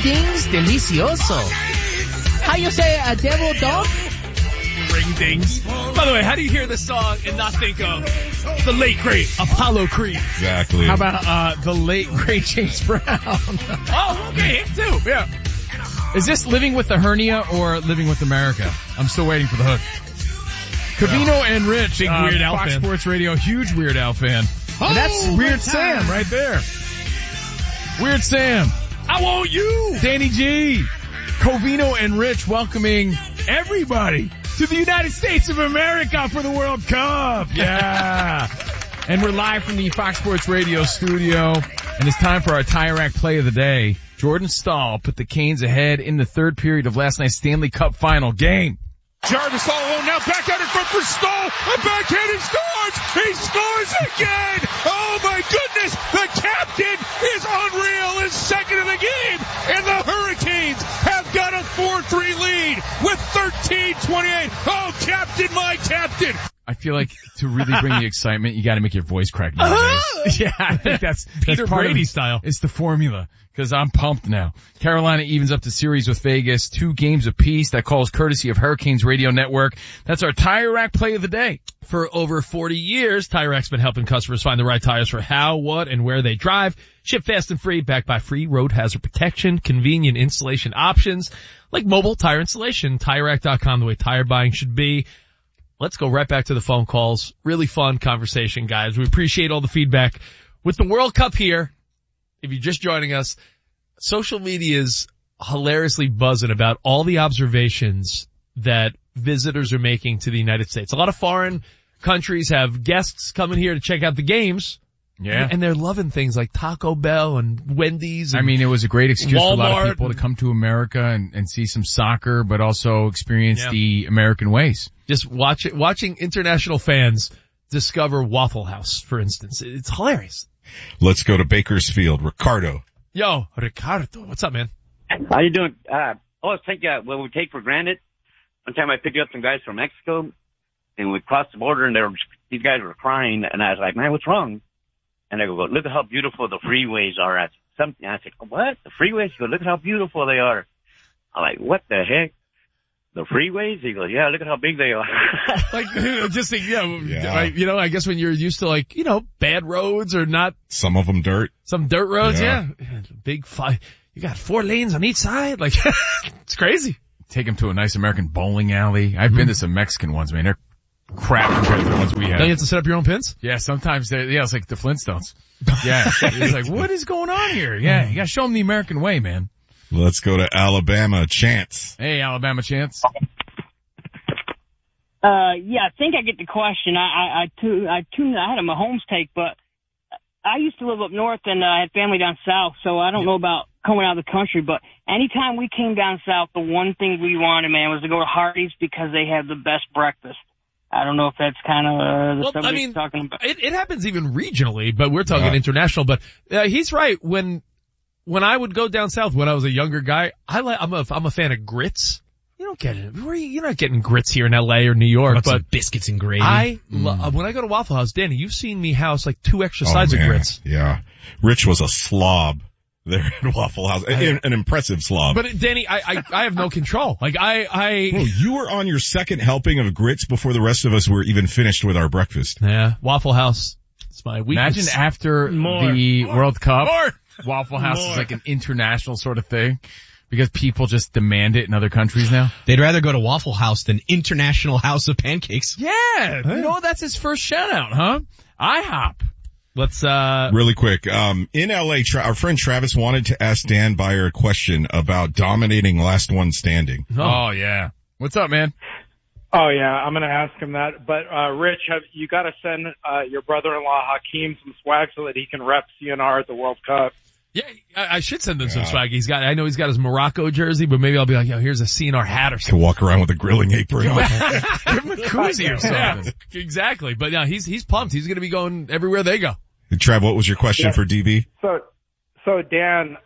dings delicioso. How you say a devil dog? Ring dings. By the way, how do you hear this song and not think of the late great Apollo Creed? Exactly. How about the late great James Brown? Oh, okay, him too. Yeah. Is this Living with the Hernia or Living with America? I'm still waiting for the hook. Covino and Rich, Big Weird Al Fox fan. Sports Radio, huge Weird Al fan. And that's Weird Sam right there. Weird Sam. I want you. Danny G. Covino and Rich welcoming everybody to the United States of America for the World Cup. Yeah. And we're live from the Fox Sports Radio studio. And it's time for our Tire Rack play of the day. Jordan Stahl put the Canes ahead in the third period of last night's Stanley Cup final game. Jarvis all alone now, back out in front for Stahl. A backhand and scores. He scores again. Oh my goodness. The captain is unreal. His second of the game. And the Hurricanes have got a 4-3 lead with 13:28. Oh, captain, my captain. I feel like to really bring the excitement, you gotta make your voice crack nowadays. Yeah, I think that's Peter part Brady of, style. It's the formula. Cause I'm pumped now. Carolina evens up the series with Vegas, 2 games apiece. That calls courtesy of Hurricanes Radio Network. That's our Tire Rack play of the day. For over 40 years, Tire Rack's been helping customers find the right tires for how, what, and where they drive. Ship fast and free, backed by free road hazard protection, convenient installation options, like mobile tire installation. TireRack.com, the way tire buying should be. Let's go right back to the phone calls. Really fun conversation, guys. We appreciate all the feedback. With the World Cup here, if you're just joining us, social media is hilariously buzzing about all the observations that visitors are making to the United States. A lot of foreign countries have guests coming here to check out the games. Yeah. And they're loving things like Taco Bell and Wendy's. And I mean, it was a great excuse for a lot Walmart of people to come to America and see some soccer, but also experience the American ways. just watching international fans discover Waffle House, for instance. It's hilarious. Let's go to Bakersfield. Ricardo. Yo, Ricardo, what's up, man? How you doing? I always think what we take for granted. One time I picked up some guys from Mexico, and we crossed the border, and these guys were crying, and I was like, man, what's wrong? And they go, look at how beautiful the freeways are. I said, what? The freeways? He goes, look at how beautiful they are. I'm like, what the heck? The freeways? He goes, yeah, look at how big they are. Like, just think, like, I guess when you're used to like, bad roads or not. Some of them dirt. Some dirt roads, Yeah. Big you got 4 lanes on each side. Like, it's crazy. Take them to a nice American bowling alley. I've been to some Mexican ones, man. They're crap compared to the ones we have. Don't you have to set up your own pins? Yeah, sometimes it's like the Flintstones. Yeah. It's like, what is going on here? Yeah, you gotta show them the American way, man. Let's go to Alabama. Chance. Hey, Alabama Chance. Yeah, I think I get the question. I had a Mahomes take, but I used to live up north and I had family down south, so I don't know about coming out of the country, but anytime we came down south, the one thing we wanted, man, was to go to Hardee's because they have the best breakfast. I don't know if that's kind of the subject you're talking about. It happens even regionally, but we're talking international. But he's right. When I would go down south when I was a younger guy, I'm a fan of grits. You don't get it. You're not getting grits here in LA or New York, but some biscuits and gravy. When I go to Waffle House, Danny, you've seen me house like 2 extra sides of grits. Yeah. Rich was a slob there at Waffle House. An impressive slob. But Danny, I have no control. Like Well, you were on your second helping of grits before the rest of us were even finished with our breakfast. Yeah, Waffle House. It's my weakness. Imagine after the World Cup, Waffle House is like an international sort of thing. Because people just demand it in other countries now. They'd rather go to Waffle House than International House of Pancakes. Yeah, that's his first shout out, huh? IHOP. Let's really quick. In LA, our friend Travis wanted to ask Dan Byer a question about dominating last one standing. Oh yeah. What's up, man? Oh yeah, I'm gonna ask him that. But Rich, you got to send your brother-in-law Hakeem some swag so that he can rep CNR at the World Cup. Yeah, I should send him some swag. I know he's got his Morocco jersey, but maybe I'll be like, here's a CNR hat or something. To walk around with a grilling apron on. Give him a koozie or something. Yeah, exactly. But yeah, he's pumped. He's gonna be going everywhere they go. Trav, what was your question for DB? So Dan,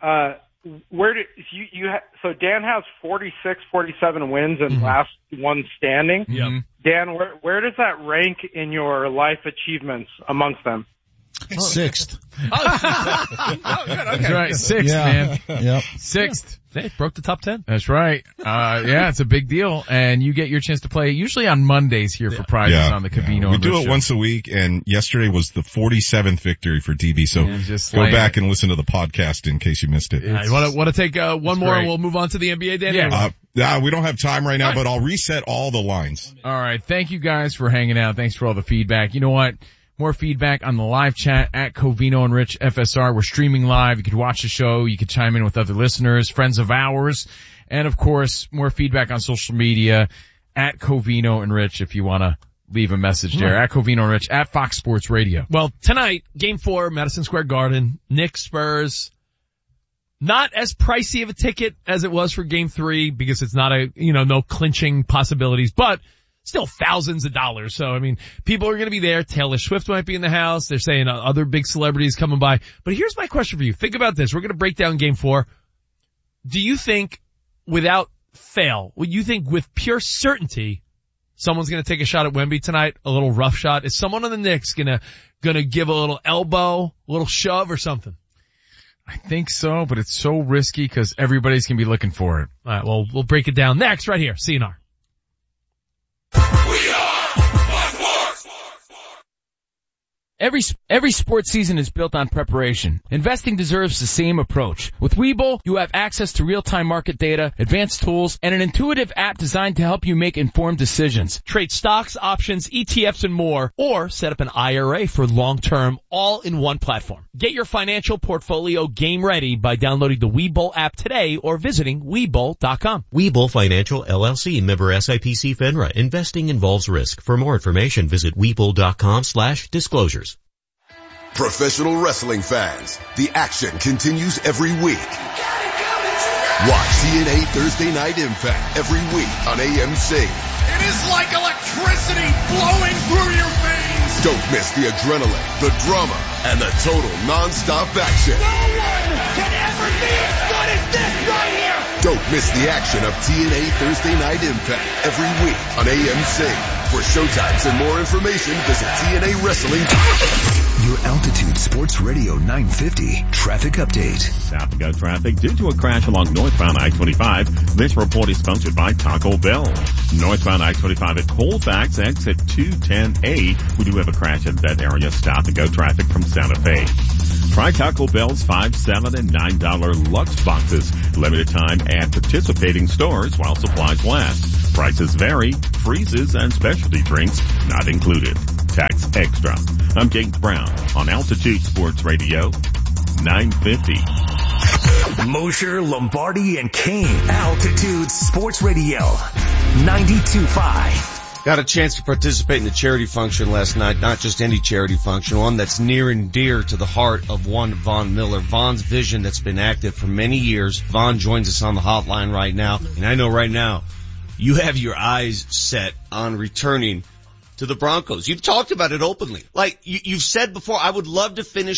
so Dan has 46, 47 wins and last one standing. Yeah. Dan, where does that rank in your life achievements amongst them? Sixth. Oh, good. Okay. That's right. Sixth, man. Yep. Sixth. They broke the top 10. That's right. Yeah, it's a big deal. And you get your chance to play usually on Mondays here for prizes on the Covino. We and do Rich it show. once a week, and yesterday was the 47th victory for DB. So Yeah, just go slaying back it. and listen to the podcast in case you missed it. All right, want to take one more great. and we'll move on to the NBA, Danny? Yeah. We don't have time right now, but I'll reset all the lines. All right. Thank you guys for hanging out. Thanks for all the feedback. You know what? More feedback on the live chat at Covino and Rich FSR. We're streaming live. You could watch the show. You could chime in with other listeners, friends of ours. And of course, more feedback on social media at Covino and Rich if you want to leave a message there. At Covino and Rich, at Fox Sports Radio. Well, tonight, Game 4, Madison Square Garden, Knicks Spurs. Not as pricey of a ticket as it was for Game 3 because it's not no clinching possibilities, but still thousands of dollars. So, I mean, people are going to be there. Taylor Swift might be in the house. They're saying other big celebrities coming by. But here's my question for you. Think about this. We're going to break down Game 4. Do you think, without fail, would you think with pure certainty, someone's going to take a shot at Wemby tonight? A little rough shot? Is someone on the Knicks going to give a little elbow, a little shove or something? I think so, but it's so risky because everybody's going to be looking for it. All right, well, we'll break it down next right here. CNR. Every sports season is built on preparation. Investing deserves the same approach. With Webull, you have access to real-time market data, advanced tools, and an intuitive app designed to help you make informed decisions. Trade stocks, options, ETFs, and more, or set up an IRA for long-term, all in one platform. Get your financial portfolio game ready by downloading the Webull app today or visiting Webull.com. Webull Financial LLC, member SIPC FINRA. Investing involves risk. For more information, visit Webull.com/disclosures. Professional wrestling fans, the action continues every week. Watch TNA Thursday Night Impact every week on AMC. It is like electricity flowing through your veins. Don't miss the adrenaline, the drama, and the total non-stop action. No one can ever be as good as this right here. Don't miss the action of TNA Thursday Night Impact every week on AMC. For showtimes and more information, visit TNA Wrestling. Your Altitude Sports Radio 950 traffic update. South to go traffic due to a crash along northbound I-25. This report is sponsored by Taco Bell. Northbound I-25 at Colfax, exit 210A. We do have a crash at that area. Stop and go traffic from Santa Fe. Try Taco Bell's $5, $7, and $9 Lux boxes. Limited time at participating stores while supplies last. Prices vary. Freezes and specialty drinks not included. Tax extra. I'm James Brown on Altitude Sports Radio 950. Mosher, Lombardi, and Kane. Altitude Sports Radio 92.5. Got a chance to participate in the charity function last night, not just any charity function, one that's near and dear to the heart of one Vaughn Miller. Vaughn's vision that's been active for many years. Vaughn joins us on the hotline right now, and I know right now you have your eyes set on returning to the Broncos. You've talked about it openly. Like you've said before, I would love to finish